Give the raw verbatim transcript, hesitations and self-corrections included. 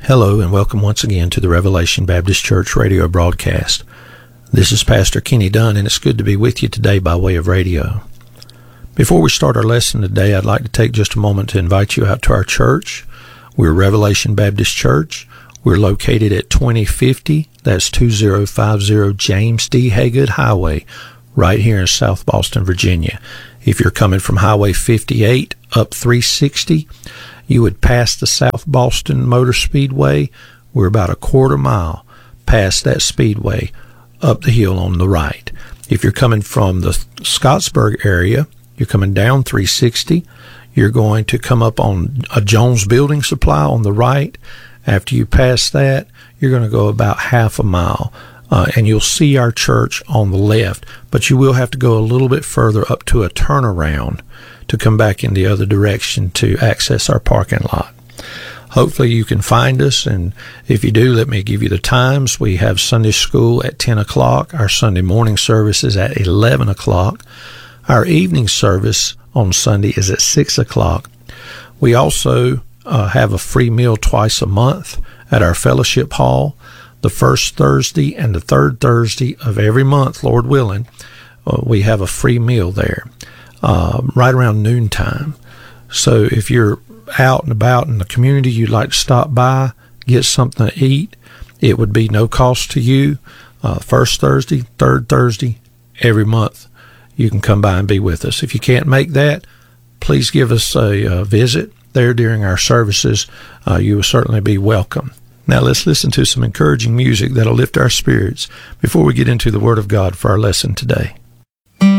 Hello and welcome once again to the Revelation Baptist Church radio broadcast. This is Pastor Kenny Dunn, and it's good to be with you today by way of radio. Before we start our lesson today, I'd like to take just a moment to invite you out to our church. We're Revelation Baptist Church. We're located at twenty fifty, that's two thousand fifty James D. Haygood Highway, right here in South Boston, Virginia. If you're coming from Highway fifty-eight up three sixty, you would pass the South Boston Motor Speedway. We're about a quarter mile past that speedway up the hill on the right. If you're coming from the Scottsburg area, you're coming down three sixty. You're going to come up on a Jones Building Supply on the right. After you pass that, you're going to go about half a mile, uh, and you'll see our church on the left. But you will have to go a little bit further up to a turnaround to come back in the other direction to access our parking lot. Hopefully you can find us, and if you do, let me give you the times. We have Sunday school at ten o'clock. Our Sunday morning service is at eleven o'clock. Our evening service on Sunday is at six o'clock. We also uh, have a free meal twice a month at our fellowship hall. The first Thursday and the third Thursday of every month, Lord willing, uh, we have a free meal there. Uh, right around noontime. So if you're out and about in the community, you'd like to stop by, get something to eat, it would be no cost to you. Uh, first Thursday, third Thursday, every month, you can come by and be with us. If you can't make that, please give us a, a visit there during our services. Uh, you will certainly be welcome. Now let's listen to some encouraging music that'll lift our spirits before we get into the Word of God for our lesson today.